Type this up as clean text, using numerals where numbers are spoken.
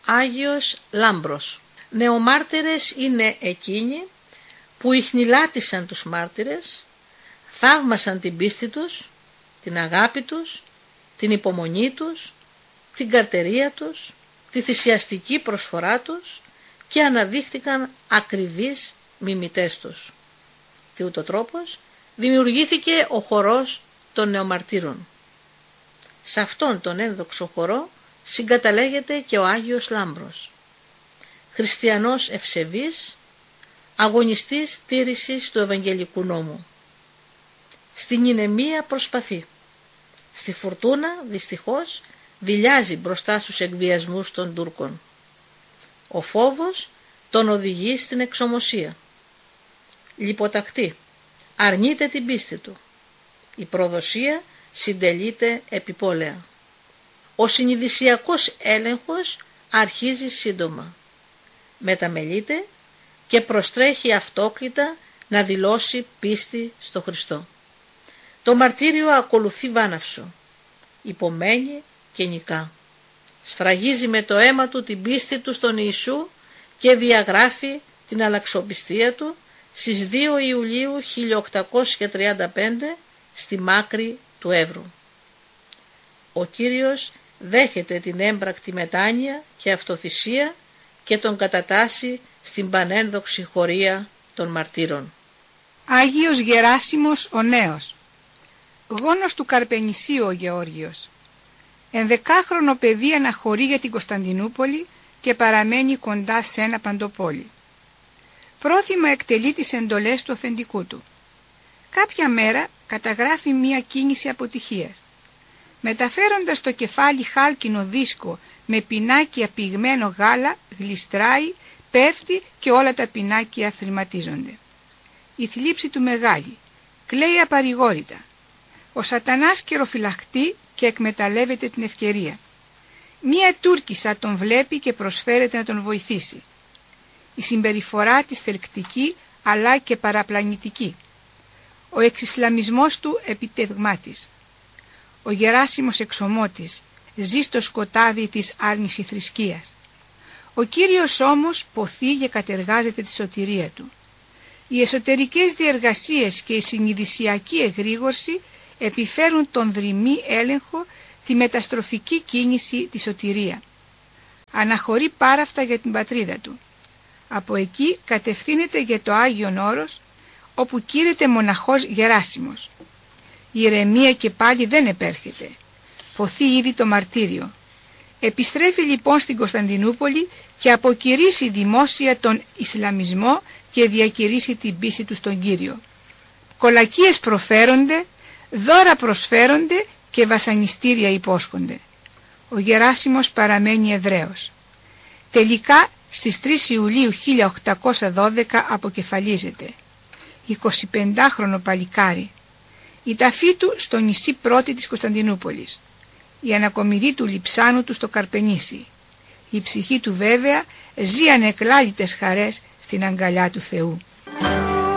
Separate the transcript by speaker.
Speaker 1: Άγιος Λάμπρος. Νεομάρτυρες είναι εκείνοι που ιχνηλάτησαν τους μάρτυρες, θαύμασαν την πίστη τους, την αγάπη τους, την υπομονή τους, την καρτερία τους, τη θυσιαστική προσφορά τους και αναδείχθηκαν ακριβείς μιμητές τους. Τι ούτω τρόπος δημιουργήθηκε ο χορός των νεομαρτύρων. Σε αυτόν τον ένδοξο χορό συγκαταλέγεται και ο Άγιος Λάμπρος, χριστιανός ευσεβής, αγωνιστής τήρησης του Ευαγγελικού νόμου. Στην ηνεμία προσπαθεί, στη φουρτούνα δυστυχώς δειλιάζει μπροστά στους εκβιασμούς των Τούρκων. Ο φόβος τον οδηγεί στην εξωμοσία. Λιποτακτεί, αρνείται την πίστη του. Η προδοσία συντελείται επιπόλαια. Ο συνειδησιακός έλεγχος αρχίζει σύντομα. Μεταμελείται και προστρέχει αυτόκριτα να δηλώσει πίστη στο Χριστό. Το μαρτύριο ακολουθεί βάναυσο, υπομένει και νικά. Σφραγίζει με το αίμα του την πίστη του στον Ιησού και διαγράφει την αλλαξοπιστία του στις 2 Ιουλίου 1835 στη μάκρη του Εύρου. Ο Κύριος δέχεται την έμπρακτη μετάνοια και αυτοθυσία και τον κατατάσσει στην πανένδοξη χωρία των μαρτύρων.
Speaker 2: Άγιος Γεράσιμος ο Νέος. Γόνος του Καρπενησίου ο Γεώργιος. 11χρονο παιδί αναχωρεί για την Κωνσταντινούπολη και παραμένει κοντά σε ένα παντοπόλι. Πρόθυμα εκτελεί τις εντολές του αφεντικού του. Κάποια μέρα καταγράφει μία κίνηση αποτυχίας. Μεταφέροντας το κεφάλι χάλκινο δίσκο με πινάκια πυγμένο γάλα, γλιστράει, πέφτει και όλα τα πινάκια θρηματίζονται. Η θλίψη του μεγάλη, κλαίει απαρηγόρητα. Ο σατανάς καιροφυλαχτεί και εκμεταλλεύεται την ευκαιρία. Μία Τούρκισσα τον βλέπει και προσφέρεται να τον βοηθήσει. Η συμπεριφορά της θελκτική αλλά και παραπλανητική. Ο εξισλαμισμός του επιτευγμάτης. Ο Γεράσιμος εξομότης ζει στο σκοτάδι της άρνηση θρησκείας. Ο Κύριος όμως ποθεί και κατεργάζεται τη σωτηρία του. Οι εσωτερικές διεργασίες και η συνειδησιακή εγρήγορση επιφέρουν τον δρυμή έλεγχο, τη μεταστροφική κίνηση, τη σωτηρία. Αναχωρεί πάραφτα για την πατρίδα του. Από εκεί κατευθύνεται για το Άγιον Όρος, όπου κήρεται μοναχός Γεράσιμος. Η ηρεμία και πάλι δεν επέρχεται. Ποθεί ήδη το μαρτύριο. Επιστρέφει λοιπόν στην Κωνσταντινούπολη και αποκηρύσει δημόσια τον Ισλαμισμό και διακηρύσει την πίστη του στον Κύριο. Κολακίες προφέρονται, δώρα προσφέρονται και βασανιστήρια υπόσχονται. Ο Γεράσιμος παραμένει Εβραίος. Τελικά στις 3 Ιουλίου 1812 αποκεφαλίζεται. 25χρονο παλικάρι. Η ταφή του στο νησί Πρώτη της Κωνσταντινούπολης. Η ανακομιδή του λειψάνου του στο Καρπενήσι. Η ψυχή του βέβαια ζει ανεκλάλητες χαρές στην αγκαλιά του Θεού.